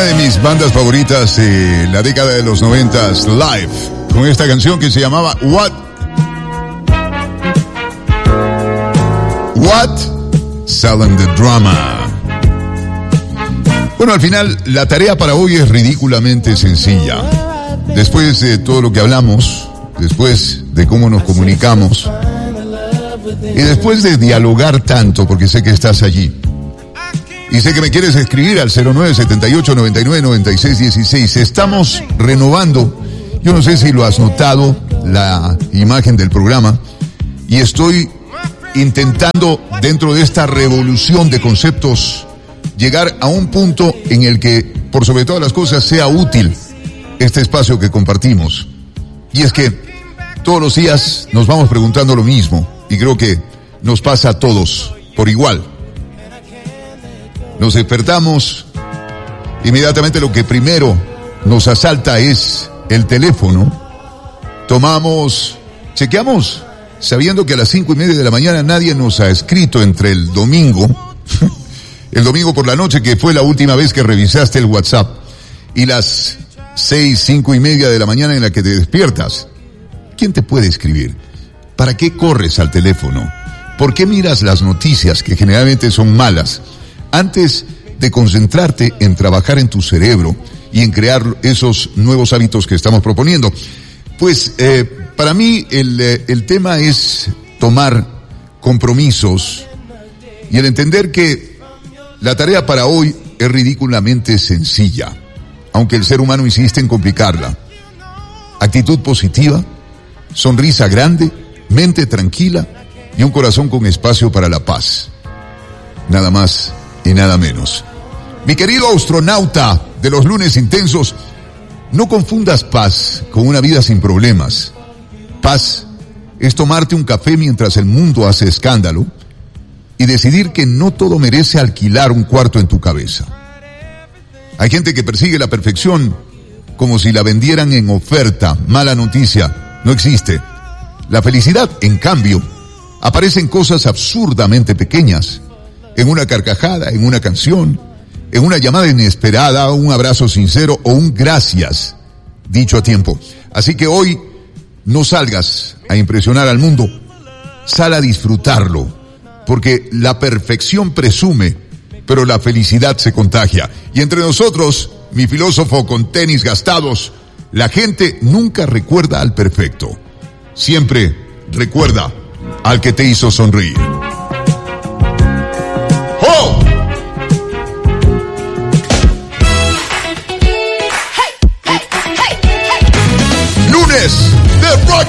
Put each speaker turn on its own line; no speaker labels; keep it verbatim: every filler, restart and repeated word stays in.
una de mis bandas favoritas de la década de los noventas, Live, con esta canción que se llamaba What? What? Selling the Drama. Bueno, al final, la tarea para hoy es ridículamente sencilla. Después de todo lo que hablamos, después de cómo nos comunicamos, y después de dialogar tanto, porque sé que estás allí, y sé que me quieres escribir al cero nueve siete ocho nueve nueve nueve seis uno seis. Estamos renovando, yo no sé si lo has notado, la imagen del programa, y estoy intentando, dentro de esta revolución de conceptos, llegar a un punto en el que, por sobre todas las cosas, sea útil este espacio que compartimos. Y es que todos los días nos vamos preguntando lo mismo, y creo que nos pasa a todos por igual. Nos despertamos, inmediatamente lo que primero nos asalta es el teléfono. Tomamos, chequeamos, sabiendo que a las cinco y media de la mañana nadie nos ha escrito entre el domingo, el domingo por la noche, que fue la última vez que revisaste el WhatsApp, y las seis, cinco y media de la mañana en la que te despiertas. ¿Quién te puede escribir? ¿Para qué corres al teléfono? ¿Por qué miras las noticias, que generalmente son malas, antes de concentrarte en trabajar en tu cerebro y en crear esos nuevos hábitos que estamos proponiendo? Pues eh, para mí el, eh, el tema es tomar compromisos y el entender que la tarea para hoy es ridículamente sencilla, aunque el ser humano insiste en complicarla. Actitud positiva, sonrisa grande, mente tranquila y un corazón con espacio para la paz. Nada más y nada menos. Mi querido astronauta de los lunes intensos, no confundas paz con una vida sin problemas. Paz es tomarte un café mientras el mundo hace escándalo y decidir que no todo merece alquilar un cuarto en tu cabeza. Hay gente que persigue la perfección como si la vendieran en oferta. Mala noticia, no existe. La felicidad, en cambio, aparece en cosas absurdamente pequeñas. En una carcajada, en una canción, en una llamada inesperada, un abrazo sincero o un gracias dicho a tiempo. Así que hoy no salgas a impresionar al mundo, sal a disfrutarlo, porque la perfección presume, pero la felicidad se contagia. Y entre nosotros, mi filósofo con tenis gastados, la gente nunca recuerda al perfecto, siempre recuerda al que te hizo sonreír. ¡Oh! Lunes de Rock